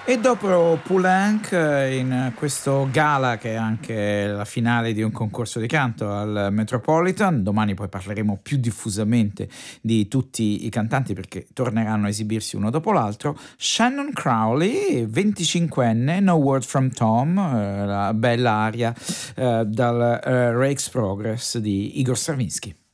E dopo Poulenc, in questo gala che è anche la finale di un concorso di canto al Metropolitan, domani poi parleremo più diffusamente di tutti i cantanti perché torneranno a esibirsi uno dopo l'altro, Shannon Crowley, 25enne, No Word From Tom, la bella aria dal Rake's Progress di Igor Stravinsky.